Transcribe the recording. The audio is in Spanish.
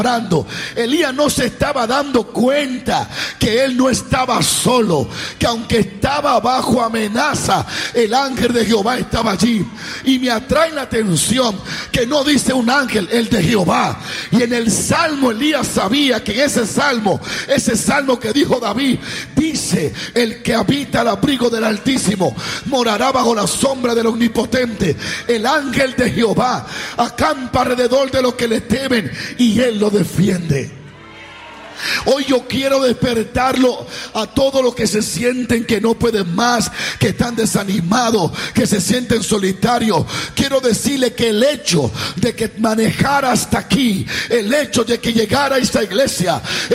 Elías no se estaba dando cuenta que él no estaba solo, que aunque estaba bajo amenaza, el ángel de Jehová estaba allí. Y me atrae la atención que no dice un ángel, el de Jehová. Y en el salmo Elías sabía que en ese salmo que dijo David, dice: el que habita al abrigo del Altísimo morará bajo la sombra del Omnipotente. El ángel de Jehová acampa alrededor de los que le temen y él lo defiende. Hoy yo quiero despertarlo a todos los que se sienten que no pueden más, que están desanimados, que se sienten solitarios. Quiero decirle que el hecho de que manejara hasta aquí, el hecho de que llegara a esta iglesia,